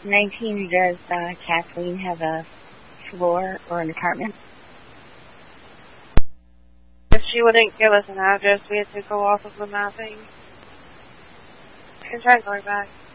19, does Kathleen have a floor or an apartment? If she wouldn't give us an address, we had to go off of the mapping. I can try going back.